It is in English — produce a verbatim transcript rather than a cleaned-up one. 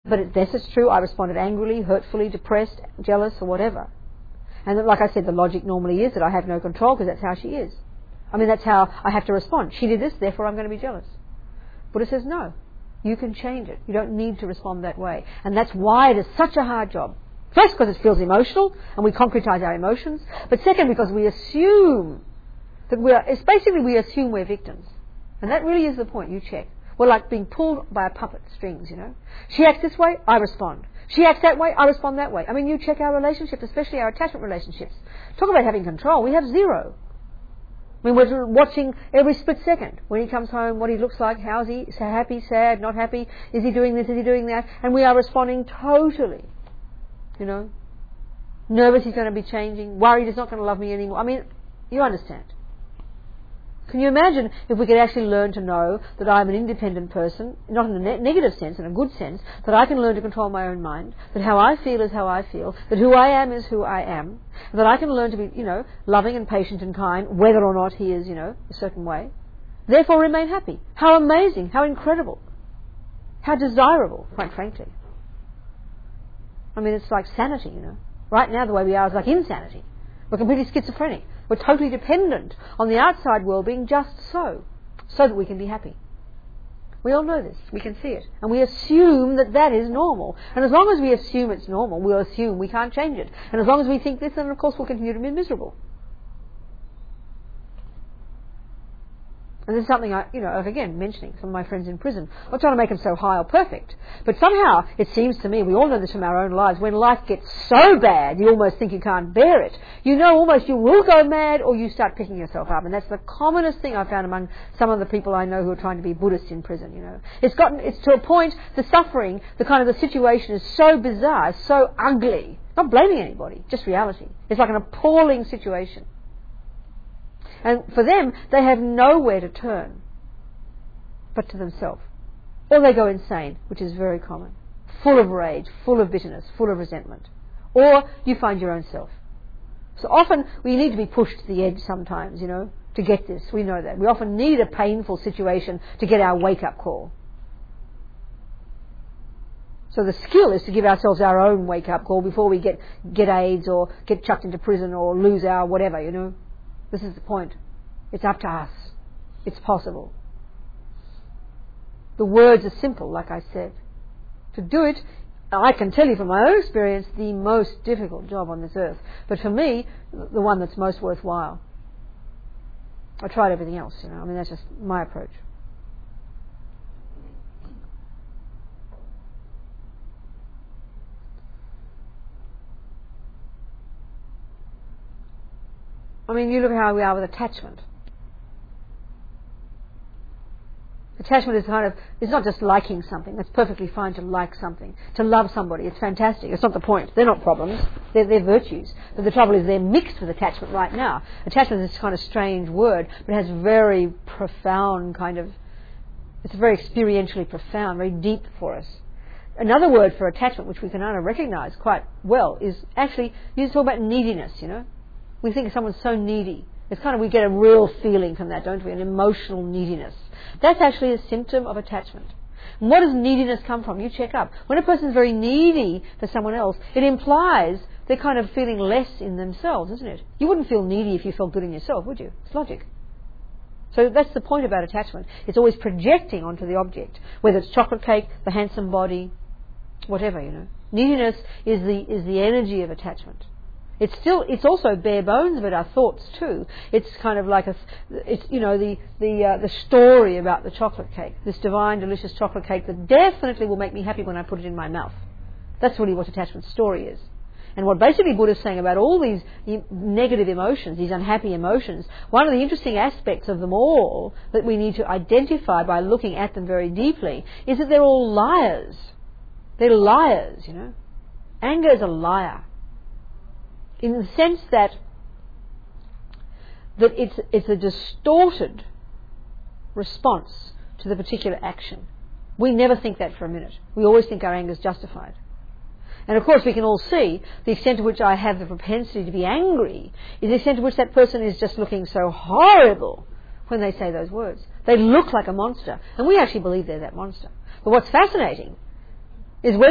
But it, yes, it's true, I responded angrily, hurtfully, depressed, jealous, or whatever. And like I said, the logic normally is that I have no control because that's how she is. I mean, that's how I have to respond. She did this, therefore I'm going to be jealous. Buddha says, no, you can change it. You don't need to respond that way. And that's why it is such a hard job. First, because it feels emotional, and we concretize our emotions. But second, because we assume that we are, it's basically we assume we're victims. And that really is the point, you check. We're like being pulled by a puppet strings, you know. She acts this way, I respond. She acts that way, I respond that way. I mean, you check our relationships, especially our attachment relationships. Talk about having control. We have zero. I mean, we're watching every split second. When he comes home, what he looks like, how is he, so happy, sad, not happy, is he doing this, is he doing that? And we are responding totally, you know. Nervous he's going to be changing, worried he's not going to love me anymore. I mean, you understand. Can you imagine if we could actually learn to know that I'm an independent person, not in a ne- negative sense, in a good sense, that I can learn to control my own mind, that how I feel is how I feel, that who I am is who I am, that I can learn to be, you know, loving and patient and kind, whether or not he is, you know, a certain way, therefore remain happy. How amazing, how incredible, how desirable, quite frankly. I mean, it's like sanity, you know. Right now the way we are is like insanity. We're completely schizophrenic. We're totally dependent on the outside world being just so, so that we can be happy. We all know this. We can see it. And we assume that that is normal. And as long as we assume it's normal, we'll assume we can't change it. And as long as we think this, then of course we'll continue to be miserable. And this is something I, you know, again, mentioning some of my friends in prison. I'm not trying to make them so high or perfect. But somehow, it seems to me, we all know this from our own lives, when life gets so bad, you almost think you can't bear it. You know almost you will go mad or you start picking yourself up. And that's the commonest thing I've found among some of the people I know who are trying to be Buddhists in prison, you know. It's gotten, it's to a point, the suffering, the kind of the situation is so bizarre, so ugly. Not blaming anybody, just reality. It's like an appalling situation. And for them, they have nowhere to turn but to themselves. Or they go insane, which is very common. Full of rage, full of bitterness, full of resentment. Or you find your own self. So often we need to be pushed to the edge sometimes, you know, to get this. We know that. We often need a painful situation to get our wake-up call. So the skill is to give ourselves our own wake-up call before we get, get AIDS or get chucked into prison or lose our whatever, you know. This is the point. It's up to us. It's possible. The words are simple, like I said. To do it, I can tell you from my own experience, the most difficult job on this earth. But for me, the one that's most worthwhile. I tried everything else, you know. I mean, that's just my approach. I mean, you look at how we are with attachment. Attachment is kind of, it's not just liking something. That's perfectly fine to like something. To love somebody, it's fantastic. It's not the point. They're not problems. They're, they're virtues. But the trouble is they're mixed with attachment right now. Attachment is this kind of strange word, but it has very profound kind of, it's very experientially profound, very deep for us. Another word for attachment, which we can kind of recognize quite well, is actually, you talk about neediness, you know. We think someone's so needy. It's kind of, we get a real feeling from that, don't we? An emotional neediness. That's actually a symptom of attachment. And what does neediness come from? You check up. When a person's very needy for someone else, it implies they're kind of feeling less in themselves, isn't it? You wouldn't feel needy if you felt good in yourself, would you? It's logic. So that's the point about attachment. It's always projecting onto the object, whether it's chocolate cake, the handsome body, whatever, you know. Neediness is the is the energy of attachment. It's still, it's also bare bones, but our thoughts too. It's kind of like a, it's, you know, the, the, uh, the story about the chocolate cake. This divine, delicious chocolate cake that definitely will make me happy when I put it in my mouth. That's really what attachment's story is. And what basically Buddha's saying about all these negative emotions, these unhappy emotions, one of the interesting aspects of them all that we need to identify by looking at them very deeply is that they're all liars. They're liars, you know. Anger is a liar. In the sense that that it's it's a distorted response to the particular action. We never think that for a minute. We always think our anger is justified. And of course we can all see the extent to which I have the propensity to be angry is the extent to which that person is just looking so horrible when they say those words. They look like a monster. And we actually believe they're that monster. But what's fascinating is when